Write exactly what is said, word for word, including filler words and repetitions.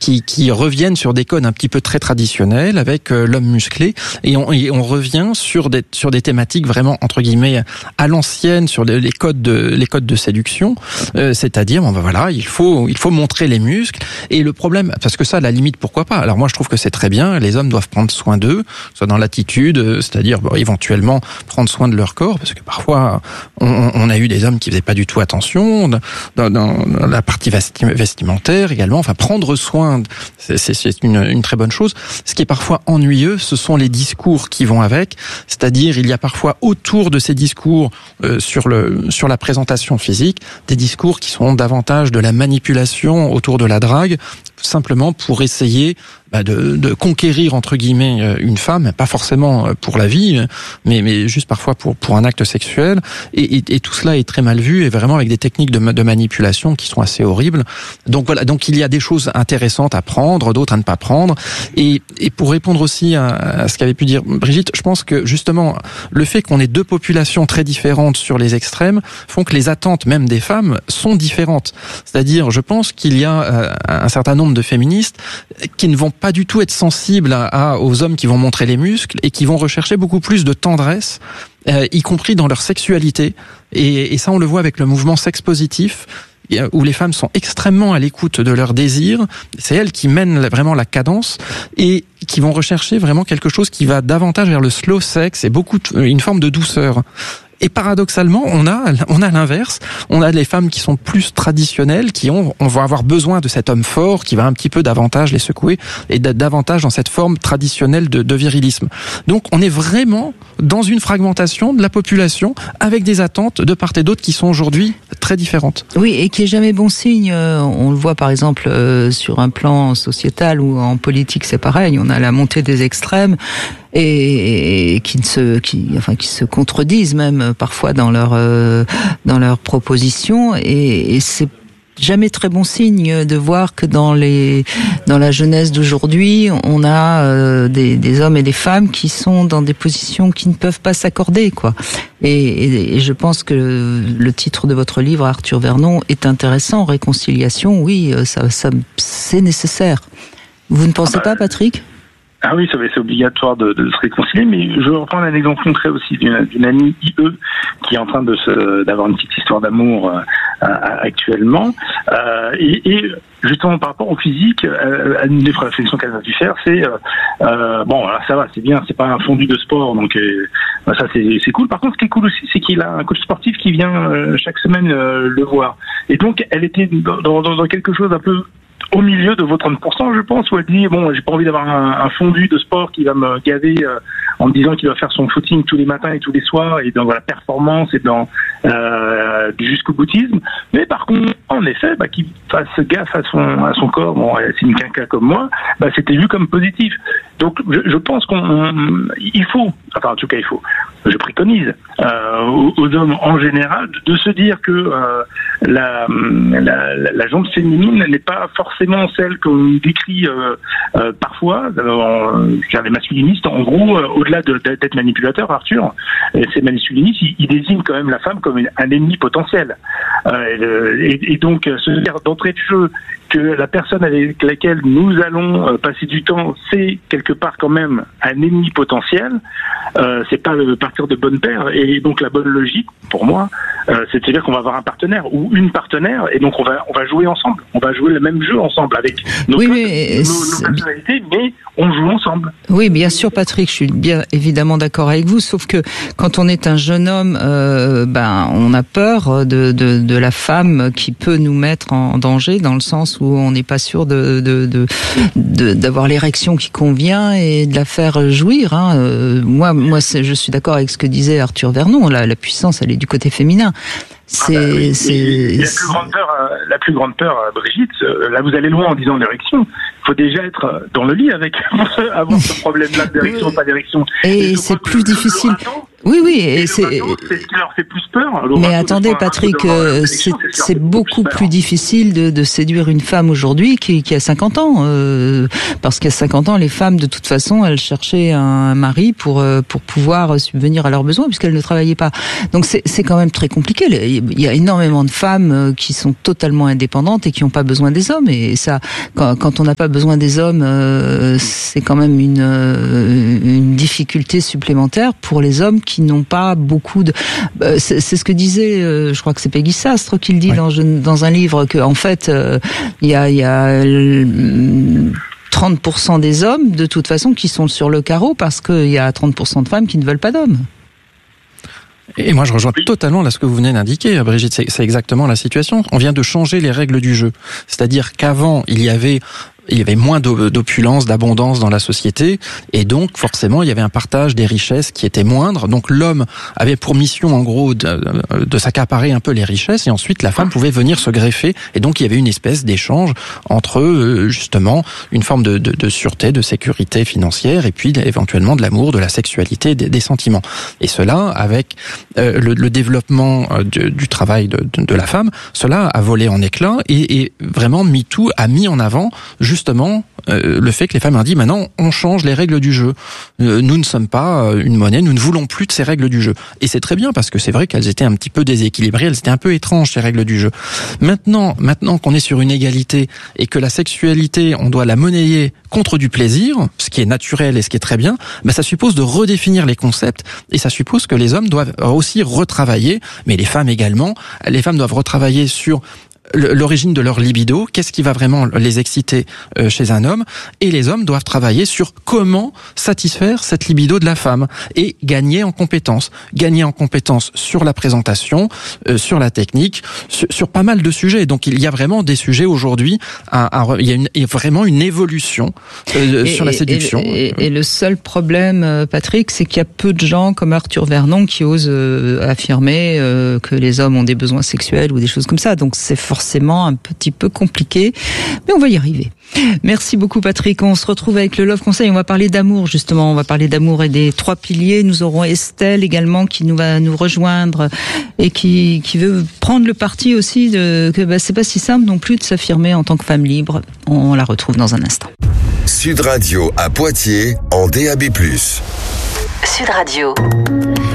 qui, qui reviennent sur des codes un petit peu très traditionnels avec euh, l'homme musclé, et on, et on revient sur des, sur des thématiques vraiment, entre guillemets, à l'ancienne, sur les, les codes de, les codes de séduction, euh, c'est-à-dire, bon, ben voilà, il faut, il faut montrer les muscles, et le problème, parce que ça, à la limite, pourquoi pas? Alors moi, je trouve que c'est très bien, les hommes doivent prendre soin d'eux, soit dans l'attitude, c'est-à-dire, bon, éventuellement, prendre soin de leur corps, parce que parfois, on, on a eu des hommes qui faisaient pas du tout attention, dans, dans la partie vestimentaire également, enfin, prendre soin, c'est, c'est, c'est une, une très bonne chose. Ce qui est parfois ennuyeux, ce sont les discours qui vont avec, c'est-à-dire, il y a parfois autour de ces discours, euh, sur le, sur la présentation physique, des discours qui sont davantage de la manipulation autour de la drague, simplement pour essayer bah de, de conquérir entre guillemets une femme, pas forcément pour la vie, mais, mais juste parfois pour, pour un acte sexuel. Et, et, et tout cela est très mal vu et vraiment avec des techniques de, de manipulation qui sont assez horribles. Donc voilà, donc il y a des choses intéressantes à prendre, d'autres à ne pas prendre. Et, et pour répondre aussi à, à ce qu'avait pu dire Brigitte, je pense que justement le fait qu'on ait deux populations très différentes sur les extrêmes font que les attentes même des femmes sont différentes. C'est-à-dire, je pense qu'il y a un certain nombre de féministes qui ne vont pas du tout être sensibles à, à, aux hommes qui vont montrer les muscles et qui vont rechercher beaucoup plus de tendresse, euh, y compris dans leur sexualité. Et, et ça, on le voit avec le mouvement sexe positif, où les femmes sont extrêmement à l'écoute de leurs désirs. C'est elles qui mènent vraiment la cadence et qui vont rechercher vraiment quelque chose qui va davantage vers le slow sex et beaucoup de, une forme de douceur. Et paradoxalement, on a, on a l'inverse. On a les femmes qui sont plus traditionnelles, qui ont, on va avoir besoin de cet homme fort qui va un petit peu davantage les secouer et davantage dans cette forme traditionnelle de, de virilisme. Donc, on est vraiment dans une fragmentation de la population avec des attentes de part et d'autre qui sont aujourd'hui très différentes. Oui, et qui est jamais bon signe. On le voit par exemple sur un plan sociétal ou en politique, c'est pareil. On a la montée des extrêmes. Et qui ne se, qui, enfin, qui se contredisent même parfois dans leur euh, dans leurs propositions, et, et c'est jamais très bon signe de voir que dans les dans la jeunesse d'aujourd'hui, on a euh, des, des hommes et des femmes qui sont dans des positions qui ne peuvent pas s'accorder, quoi. Et, et, et je pense que le titre de votre livre, Arthur Vernon, est intéressant. Réconciliation, oui, ça, ça c'est nécessaire. Vous ne pensez pas, Patrick ? Ah oui, c'est obligatoire de, de se réconcilier, mais je vais reprendre un exemple concret aussi d'une, d'une amie I E qui est en train de se, d'avoir une petite histoire d'amour euh, actuellement. Euh, et, et justement par rapport au physique, euh, une des réflexions qu'elle a dû faire, c'est euh, euh, bon, alors ça va, c'est bien, c'est pas un fondu de sport, donc euh, ça c'est, c'est cool. Par contre, ce qui est cool aussi, c'est qu'il a un coach sportif qui vient euh, chaque semaine euh, le voir. Et donc, elle était dans, dans, dans quelque chose un peu au milieu de vos trente pour cent, je pense, où elle dit, bon, j'ai pas envie d'avoir un, un fondu de sport qui va me gaver euh, en me disant qu'il va faire son footing tous les matins et tous les soirs, et dans la performance et dans euh, du jusqu'au boutisme. Mais par contre, en effet, bah, qu'il fasse gaffe à son, à son corps, bon, c'est une quinca comme moi, bah, c'était vu comme positif. Donc, je, je pense qu'on, il faut, enfin, en tout cas, il faut, je préconise euh, aux, aux hommes en général de, de se dire que euh, la, la, la jambe féminine n'est pas forcément celle qu'on décrit euh, euh, parfois, euh, car les masculinistes, en gros, euh, au-delà de, d'être manipulateurs, Arthur, et ces masculinistes, ils, ils désignent quand même la femme comme une, un ennemi potentiel. Euh, et, et donc, se dire d'entrée de jeu que la personne avec laquelle nous allons euh, passer du temps, c'est quelque part quand même un ennemi potentiel, euh, c'est pas le partir de bonne paire. Et donc la bonne logique, pour moi, euh, c'est de se dire qu'on va avoir un partenaire ou une partenaire, et donc on va on va jouer ensemble, on va jouer le même jeu ensemble avec nos, oui, codes, mais nos, nos personnalités, mais on joue ensemble. Oui, bien sûr, Patrick, je suis bien évidemment d'accord avec vous, sauf que quand on est un jeune homme, euh, ben on a peur de, de de la femme qui peut nous mettre en danger, dans le sens où on n'est pas sûr de, de, de, de d'avoir l'érection qui convient et de la faire jouir. Hein. Euh, moi, moi, c'est, je suis d'accord avec ce que disait Arthur Vernon. La, la puissance, elle est du côté féminin. C'est, ah bah oui, c'est, la plus grande peur, la plus grande peur, Brigitte. Là, vous allez loin en disant l'érection. Il faut déjà être dans le lit avec avoir ce problème-là d'érection, oui. Pas d'érection. Et, et c'est plus difficile. Oui, oui, et, et c'est... c'est ce qui leur fait plus peur. Mais attendez, Patrick, euh, c'est, c'est beaucoup plus, plus difficile de, de séduire une femme aujourd'hui qui, qui a cinquante ans. Euh, parce qu'à cinquante ans, les femmes, de toute façon, elles cherchaient un mari pour, pour pouvoir subvenir à leurs besoins, puisqu'elles ne travaillaient pas. Donc c'est, c'est quand même très compliqué. Il y a énormément de femmes qui sont totalement indépendantes et qui n'ont pas besoin des hommes. Et ça, quand, quand on n'a pas besoin des hommes, euh, c'est quand même une, une difficulté supplémentaire pour les hommes qui n'ont pas beaucoup de... C'est, c'est ce que disait, euh, je crois que c'est Peggy Sastre qui le dit, ouais, dans, dans un livre, que en fait, euh, il y a... Y a trente pour cent des hommes, de toute façon, qui sont sur le carreau parce qu'il y a trente pour cent de femmes qui ne veulent pas d'hommes. Et moi, je rejoins totalement là ce que vous venez d'indiquer, Brigitte. C'est, c'est exactement la situation. On vient de changer les règles du jeu. C'est-à-dire qu'avant, il y avait... il y avait moins d'opulence, d'abondance dans la société, et donc forcément il y avait un partage des richesses qui était moindre. Donc l'homme avait pour mission en gros de, de s'accaparer un peu les richesses, et ensuite la femme pouvait venir se greffer, et donc il y avait une espèce d'échange entre euh, justement une forme de, de, de sûreté, de sécurité financière, et puis éventuellement de l'amour, de la sexualité, des, des sentiments. Et cela, avec euh, le, le développement euh, du, du travail de, de, de la femme, cela a volé en éclats, et, et vraiment MeToo a mis en avant juste justement euh, le fait que les femmes ont dit maintenant on change les règles du jeu. Euh, nous ne sommes pas euh, une monnaie, nous ne voulons plus de ces règles du jeu. Et c'est très bien parce que c'est vrai qu'elles étaient un petit peu déséquilibrées, elles étaient un peu étranges ces règles du jeu. Maintenant, maintenant qu'on est sur une égalité et que la sexualité, on doit la monnayer contre du plaisir, ce qui est naturel et ce qui est très bien, ben ça suppose de redéfinir les concepts et ça suppose que les hommes doivent aussi retravailler, mais les femmes également, les femmes doivent retravailler sur l'origine de leur libido, qu'est-ce qui va vraiment les exciter chez un homme, et les hommes doivent travailler sur comment satisfaire cette libido de la femme et gagner en compétences, gagner en compétences sur la présentation, euh, sur la technique, sur, sur pas mal de sujets. Donc il y a vraiment des sujets aujourd'hui, à, à, il, y a une, il y a vraiment une évolution euh, et, sur la séduction. Et, et, et le seul problème, Patrick, c'est qu'il y a peu de gens comme Arthur Vernon qui osent euh, affirmer euh, que les hommes ont des besoins sexuels ou des choses comme ça. Donc c'est forcément un petit peu compliqué, mais on va y arriver. Merci beaucoup Patrick, on se retrouve avec le Love Conseil, on va parler d'amour justement, on va parler d'amour et des trois piliers. Nous aurons Estelle également qui nous va nous rejoindre et qui, qui veut prendre le parti aussi de, que bah, c'est pas si simple non plus de s'affirmer en tant que femme libre. On la retrouve dans un instant. Sud Radio à Poitiers en D A B plus. Sud Radio.